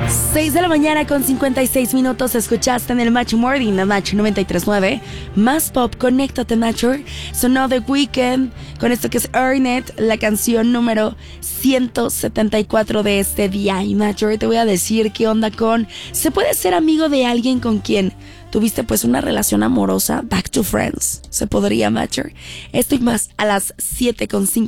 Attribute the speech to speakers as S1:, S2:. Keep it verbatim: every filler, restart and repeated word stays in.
S1: seis de la mañana con cincuenta y seis minutos. Escuchaste en el Match Morning de Match noventa y tres punto nueve. Más pop, conéctate, Matcher. Sonó The Weeknd con esto que es Earn It, la canción número ciento setenta y cuatro de este día. Y Matcher, te voy a decir qué onda con... ¿Se puede ser amigo de alguien con quien tuviste pues una relación amorosa? Back to Friends. ¿Se podría, Matcher? Esto y más a las siete con cinco.